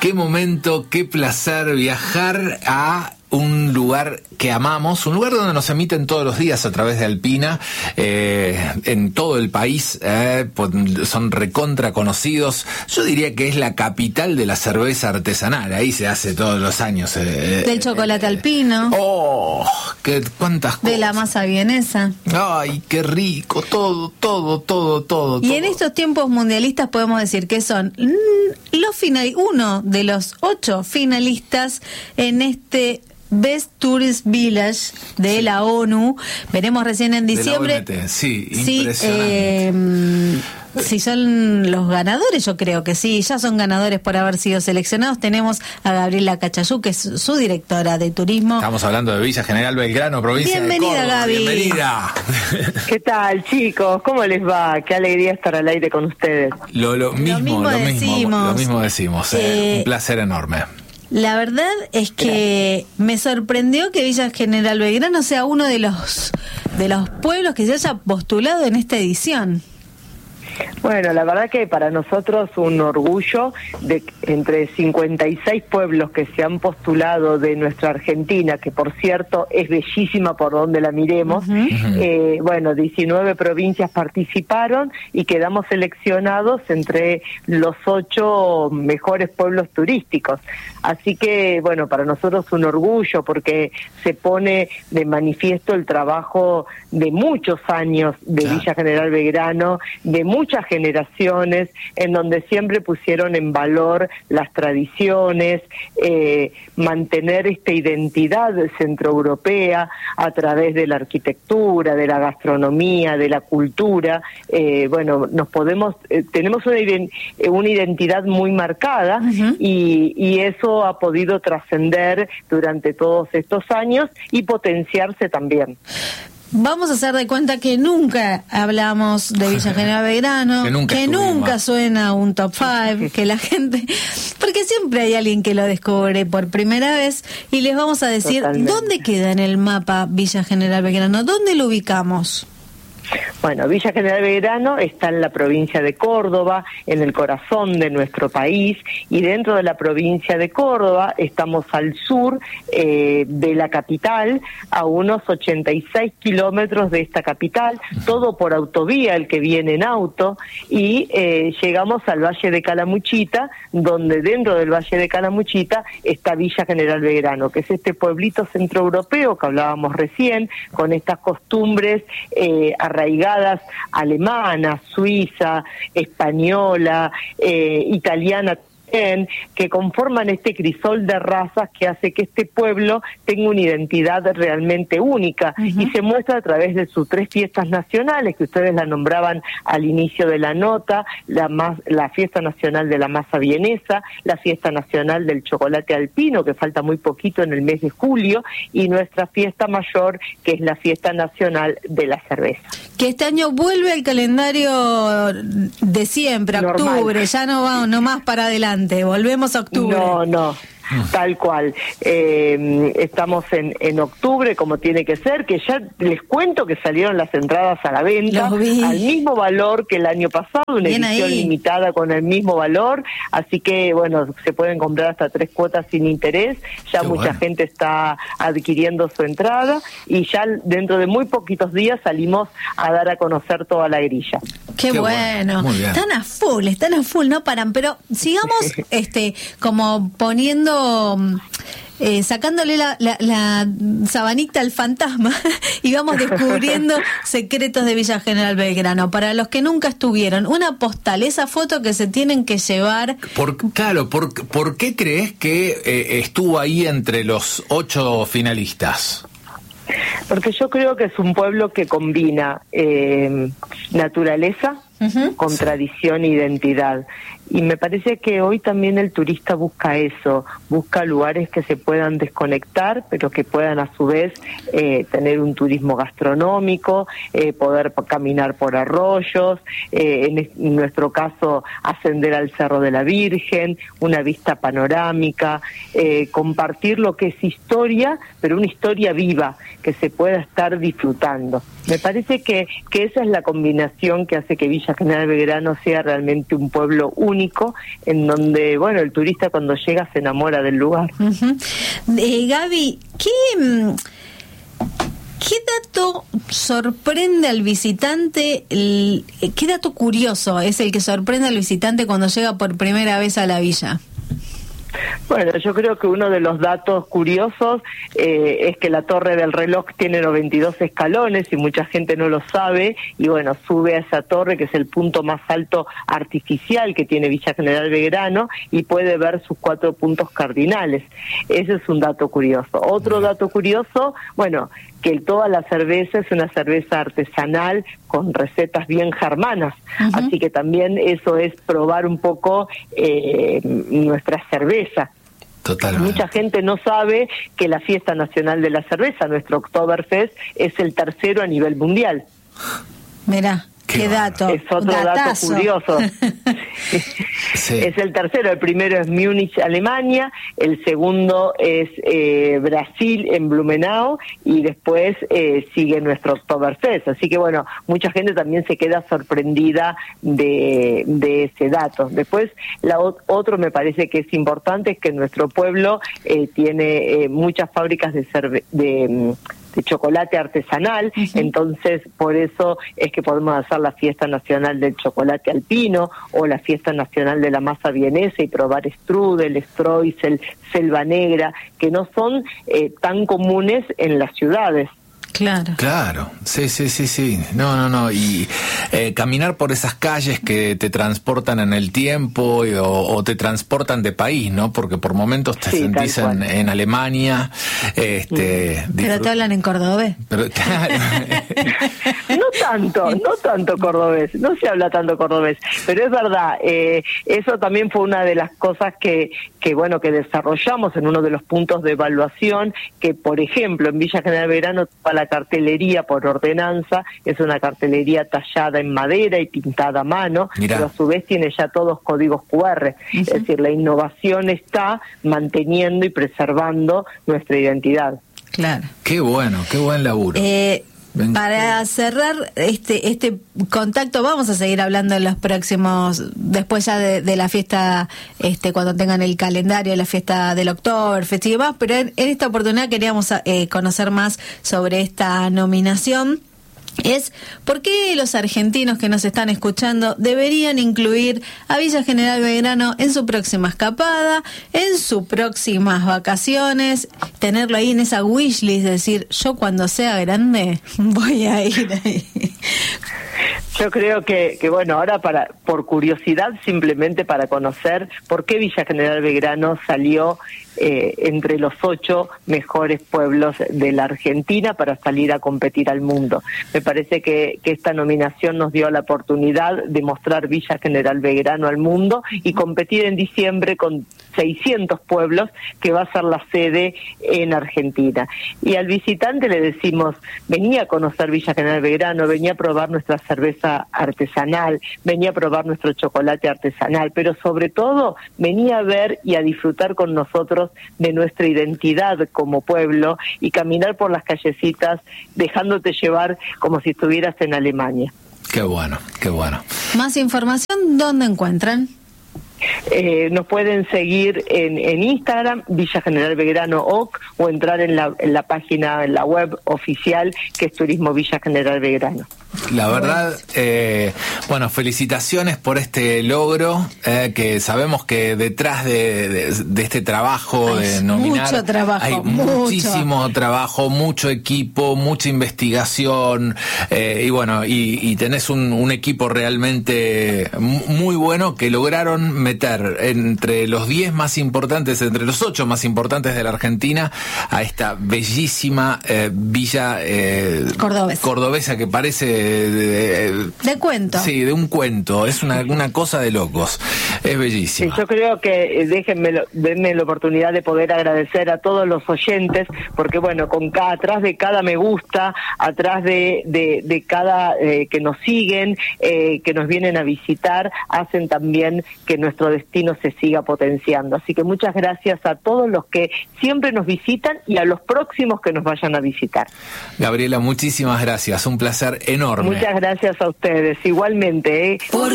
Qué momento, qué placer viajar a un lugar que amamos, un lugar donde nos emiten todos los días a través de Alpina, en todo el país, son recontra conocidos. Yo diría que es la capital de la cerveza artesanal, ahí se hace todos los años. Del chocolate alpino. ¡Oh! ¡Cuántas cosas! De la masa vienesa. ¡Ay, qué rico! Todo. Y en estos tiempos mundialistas podemos decir que son uno de los 8 finalistas en este Best Tourist Village de la ONU. Veremos recién en diciembre. De la ONT, sí, impresionante. Si son los ganadores, yo creo que sí, ya son ganadores por haber sido seleccionados. Tenemos a Gabriela Cachayú, que es su directora de turismo. Estamos hablando de Villa General Belgrano, provincia de Córdoba. Gaby. Bienvenida. ¿Qué tal, chicos? ¿Cómo les va? Qué alegría estar al aire con ustedes. Lo mismo decimos. Un placer enorme. La verdad es que me sorprendió que Villa General Belgrano sea uno de los pueblos que se haya postulado en esta edición. Bueno, la verdad que para nosotros un orgullo de entre 56 pueblos que se han postulado de nuestra Argentina, que por cierto es bellísima por donde la miremos. 19 provincias participaron y quedamos seleccionados entre los 8 mejores pueblos turísticos. Así que, bueno, para nosotros un orgullo porque se pone de manifiesto el trabajo de muchos años de Villa General Belgrano, de muchas generaciones, en donde siempre pusieron en valor las tradiciones, mantener esta identidad centroeuropea a través de la arquitectura, de la gastronomía, de la cultura. Tenemos una identidad muy marcada y eso ha podido trascender durante todos estos años y potenciarse también. Vamos a hacer de cuenta que nunca hablamos de Villa General Belgrano, que nunca suena un top 5, que la gente, porque siempre hay alguien que lo descubre por primera vez, y les vamos a decir dónde queda en el mapa Villa General Belgrano, dónde lo ubicamos. Bueno, Villa General Belgrano está en la provincia de Córdoba, en el corazón de nuestro país, y dentro de la provincia de Córdoba estamos al sur de la capital, a unos 86 kilómetros de esta capital, todo por autovía, el que viene en auto, y llegamos al Valle de Calamuchita, donde dentro del Valle de Calamuchita está Villa General Belgrano, que es este pueblito centroeuropeo que hablábamos recién, con estas costumbres arraigadas alemana, suiza, española, italiana, que conforman este crisol de razas que hace que este pueblo tenga una identidad realmente única y se muestra a través de sus 3 fiestas nacionales que ustedes la nombraban al inicio de la nota, la fiesta nacional de la masa vienesa, la fiesta nacional del chocolate alpino, que falta muy poquito en el mes de julio, y nuestra fiesta mayor, que es la fiesta nacional de la cerveza. Que este año vuelve al calendario de siempre, normal. Octubre, ya no más para adelante, volvemos a octubre. No. Tal cual. Estamos en octubre, como tiene que ser, que ya les cuento que salieron las entradas a la venta al mismo valor que el año pasado, una edición limitada con el mismo valor, así que bueno, se pueden comprar hasta 3 cuotas sin interés, ya mucha gente está adquiriendo su entrada y ya dentro de muy poquitos días salimos a dar a conocer toda la grilla. Qué bueno. Están a full, no paran, pero sigamos como poniendo sacándole la sabanita al fantasma y vamos descubriendo secretos de Villa General Belgrano. Para los que nunca estuvieron, una postal, esa foto que se tienen que llevar. ¿Por qué crees que estuvo ahí entre los 8 finalistas? Porque yo creo que es un pueblo que combina naturaleza con tradición e identidad. Y me parece que hoy también el turista busca eso, busca lugares que se puedan desconectar, pero que puedan a su vez tener un turismo gastronómico, poder caminar por arroyos, en nuestro caso ascender al Cerro de la Virgen, una vista panorámica, compartir lo que es historia, pero una historia viva, que se pueda estar disfrutando. Me parece que esa es la combinación que hace que Villa Villa General Belgrano sea realmente un pueblo único, en donde, bueno, el turista cuando llega se enamora del lugar. Gaby, ¿qué dato sorprende al visitante? ¿Qué dato curioso es el que sorprende al visitante cuando llega por primera vez a la villa? Bueno, yo creo que uno de los datos curiosos es que la Torre del Reloj tiene 92 escalones y mucha gente no lo sabe, y bueno, sube a esa torre, que es el punto más alto artificial que tiene Villa General Belgrano, y puede ver sus 4 puntos cardinales. Ese es un dato curioso. Otro dato curioso, bueno, que toda la cerveza es una cerveza artesanal con recetas bien germanas, así que también eso es probar un poco nuestra cerveza. Totalmente. Mucha gente no sabe que la Fiesta Nacional de la Cerveza, nuestro Oktoberfest, es el tercero a nivel mundial. Mirá. Qué dato. Es otro dato curioso. Sí. Es el tercero. El primero es Múnich, Alemania. El segundo es Brasil, en Blumenau. Y después sigue nuestro Oktoberfest. Así que, bueno, mucha gente también se queda sorprendida de ese dato. Después, otro me parece que es importante, es que nuestro pueblo tiene muchas fábricas de chocolate artesanal, entonces por eso es que podemos hacer la Fiesta Nacional del Chocolate Alpino o la Fiesta Nacional de la Masa Vienesa y probar strudel, streusel, selva negra, que no son tan comunes en las ciudades. Claro, sí. No. Y caminar por esas calles que te transportan en el tiempo o te transportan de país, ¿no? Porque por momentos te sentís en Alemania. Pero te hablan en cordobés. Pero, claro. No tanto cordobés, no se habla tanto cordobés, pero es verdad, eso también fue una de las cosas que desarrollamos en uno de los puntos de evaluación, que por ejemplo en Villa General Belgrano la cartelería por ordenanza es una cartelería tallada en madera y pintada a mano, pero a su vez tiene ya todos códigos QR, es decir, la innovación está manteniendo y preservando nuestra identidad. Claro. Qué bueno, qué buen laburo. Para cerrar este contacto, vamos a seguir hablando en los próximos, después ya de la fiesta, cuando tengan el calendario de la fiesta del Oktoberfest y demás, pero en esta oportunidad queríamos conocer más sobre esta nominación. Es por qué los argentinos que nos están escuchando deberían incluir a Villa General Belgrano en su próxima escapada, en sus próximas vacaciones, tenerlo ahí en esa wishlist, decir, yo cuando sea grande voy a ir ahí. Yo creo que bueno, ahora por curiosidad, simplemente para conocer por qué Villa General Belgrano salió entre los 8 mejores pueblos de la Argentina para salir a competir al mundo. Me parece que esta nominación nos dio la oportunidad de mostrar Villa General Belgrano al mundo y competir en diciembre con 600 pueblos, que va a ser la sede en Argentina. Y al visitante le decimos, venía a conocer Villa General Belgrano, venía a probar nuestra cerveza artesanal, venía a probar nuestro chocolate artesanal, pero sobre todo venía a ver y a disfrutar con nosotros de nuestra identidad como pueblo y caminar por las callecitas dejándote llevar como si estuvieras en Alemania. Qué bueno. Más información, ¿dónde encuentran? Nos pueden seguir en Instagram, Villa General Belgrano OC, o entrar en la página, en la web oficial, que es Turismo Villa General Belgrano. La verdad, bueno, felicitaciones por este logro, que sabemos que detrás de este trabajo de nominar mucho trabajo, hay muchísimo trabajo, mucho equipo, mucha investigación, y bueno, y tenés un equipo realmente muy bueno que lograron meter entre los 10 más importantes, entre los 8 más importantes de la Argentina, a esta bellísima villa cordobesa que parece de cuento. Sí, de un cuento. Es una cosa de locos. Es bellísima. Sí, yo creo que denme la oportunidad de poder agradecer a todos los oyentes, porque bueno, atrás de cada me gusta, atrás de cada que nos siguen, que nos vienen a visitar, hacen también que nuestro destino se siga potenciando. Así que muchas gracias a todos los que siempre nos visitan y a los próximos que nos vayan a visitar. Gabriela, muchísimas gracias. Un placer enorme. enorme. Muchas gracias a ustedes, igualmente.